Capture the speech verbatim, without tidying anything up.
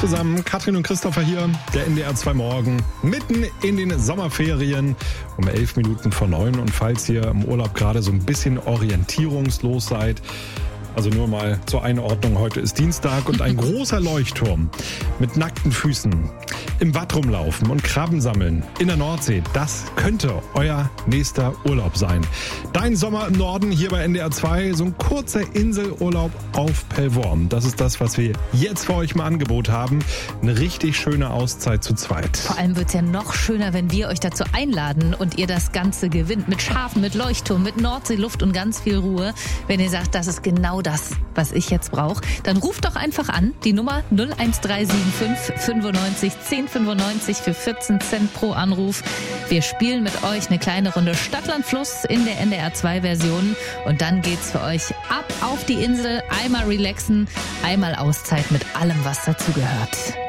zusammen, Katrin und Christopher hier, der N D R zwei Morgen, mitten in den Sommerferien um elf Minuten vor neun. Und falls ihr im Urlaub gerade so ein bisschen orientierungslos seid, also nur mal zur Einordnung, heute ist Dienstag und ein großer Leuchtturm mit nackten Füßen im Watt rumlaufen und Krabben sammeln in der Nordsee, das könnte euer nächster Urlaub sein. Dein Sommer im Norden hier bei N D R zwei, so ein kurzer Inselurlaub auf Pellworm. Das ist das, was wir jetzt für euch mal Angebot haben. Eine richtig schöne Auszeit zu zweit. Vor allem wird es ja noch schöner, wenn wir euch dazu einladen und ihr das Ganze gewinnt. Mit Schafen, mit Leuchtturm, mit Nordseeluft und ganz viel Ruhe. Wenn ihr sagt, das ist genau das, was ich jetzt brauche, dann ruft doch einfach an. Die Nummer null eins drei sieben fünf fünfundneunzig zehn fünfundneunzig für vierzehn Cent pro Anruf. Wir spielen mit euch eine kleine Runde Stadtland Fluss in der N D R zwei Version und dann geht's für euch ab auf die Insel, einmal relaxen, einmal Auszeit mit allem, was dazu gehört.